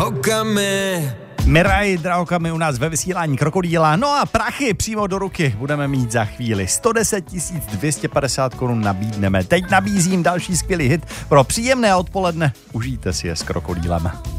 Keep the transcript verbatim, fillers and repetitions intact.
Okami. Miraj Drahokami u nás ve vysílání Krokodýla. No a prachy přímo do ruky budeme mít za chvíli. sto deset tisíc dvě stě padesát korun nabídneme. Teď nabízím další skvělý hit pro příjemné odpoledne. Užijte si je s Krokodýlem.